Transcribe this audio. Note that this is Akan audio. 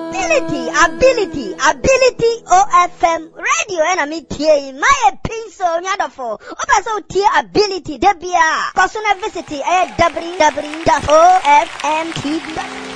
ability OFM radio and I'm here my pencil nyadofo obaso tie ability debia kosuna visit www.ofmtv.com